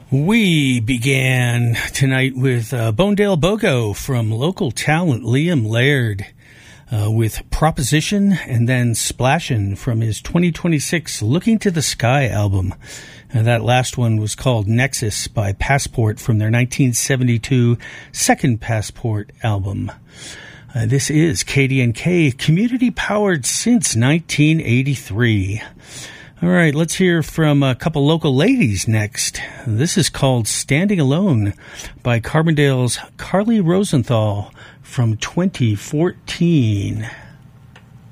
We began tonight with Bonedale Bogo from local talent Liam Laird with Proposition, and then Splashin' from his 2026 Looking to the Sky album. And that last one was called Nexus by Passport from their 1972 Second Passport album. This is KDNK, community powered since 1983. All right, let's hear from a couple local ladies next. This is called Standing Alone by Carbondale's Carly Rosenthal from 2014.